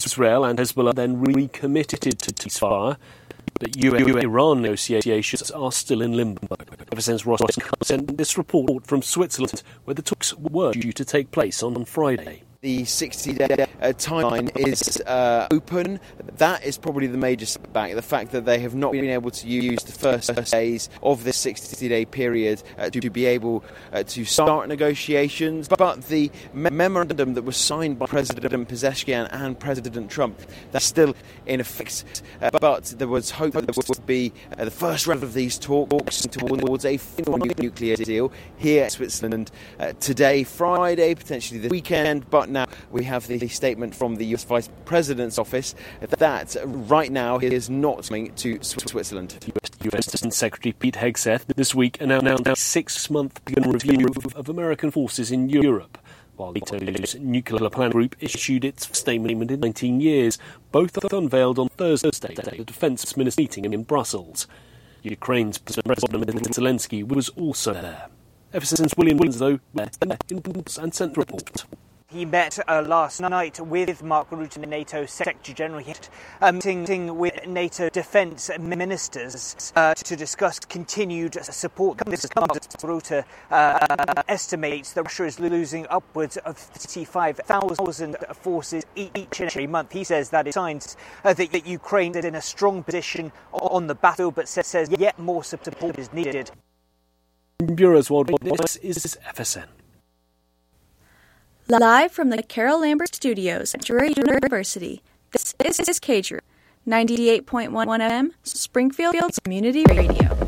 Israel and Hezbollah then recommitted to ceasefire, but US-Iran negotiations are still in limbo. Ever since Ross sent this report from Switzerland, where the talks were due to take place on Friday. The 60-day timeline is open. That is probably the major setback, the fact that they have not been able to use the first days of this 60-day period to be able to start negotiations. But the memorandum that was signed by President Pezeshkian and President Trump, that's still in effect. But there was hope that there would be the first round of these talks towards a final nuclear deal here in Switzerland today, Friday, potentially this weekend. But now we have the statement from the US Vice President's office that right now he is not coming to Switzerland. US Defense Secretary Pete Hegseth this week announced a 6-month review of American forces in Europe, while NATO's nuclear plan group issued its statement in 19 years. Both unveiled on Thursday at a defence minister meeting in Brussels. Ukraine's President Zelensky was also there. Ever since William Winslow, and sent the report. He met last night with Mark Rutte, NATO Secretary General, meeting with NATO defence ministers to discuss continued support. Rutte estimates that Russia is losing upwards of 35,000 forces each and every month. He says that it signs that Ukraine is in a strong position on the battlefield, but says yet more support is needed. Bureau's Worldwide, this is FSN. Live from the Carol Lambert Studios at Drury University, this is KDRU, 98.1 FM, Springfield's Community Radio.